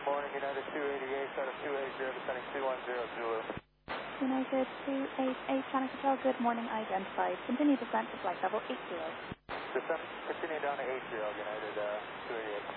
morning, United 288, out of 280, descending 210 Zulu. United 288, Channel Control, good morning, identified. Continue descent to flight level 80. Descent, continue down to 80, United 288.